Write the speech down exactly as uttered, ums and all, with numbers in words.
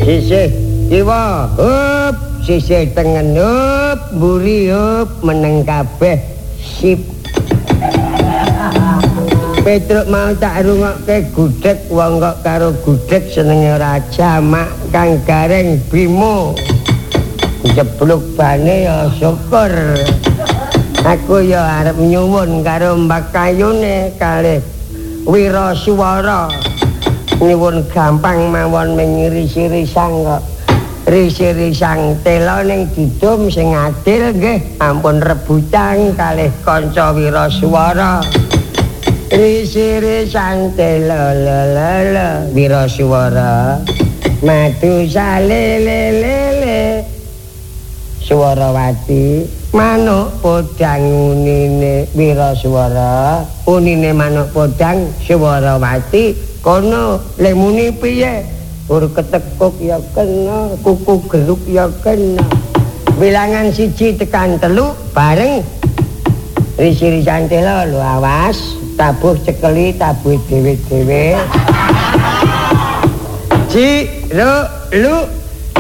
Sisih kiwa up, sisih tengen up, mburi up, meneng kabeh sip. Petruk mau tak rungokke gudeg wong kok karo gudeg senenge ora jamak kang gareng Bimo. Jeblok bane ya syukur. Aku ya arep nyuwun karo Mbak Kayune kalih Wiraswara. Nyuwun gampang mawon mengiri-sirisang kok. Risi-risang tela ning didum sing adil nggih ampun rebutan kalih kanca Wiraswara. Risi-risang tela la la la Wiraswara. Madu salelelele Swarawati manuk podang unine Wiraswara unine manuk podang Swarawati kono lemuni piye ur ketekuk ya kena kuku geruk ya kena bilangan siji tekan telu bareng risi-risan tela lho awas tabuh cekeli tabuh dhewe-dhewe ji ro lu